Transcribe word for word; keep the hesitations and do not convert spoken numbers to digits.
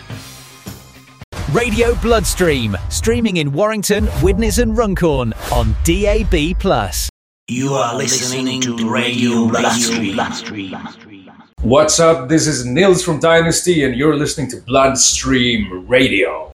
Radio Bloodstream, streaming in Warrington, Widnes and Runcorn on D A B plus. You are listening to Radio Bloodstream. What's up? This is Nils from Dynasty and you're listening to Bloodstream Radio.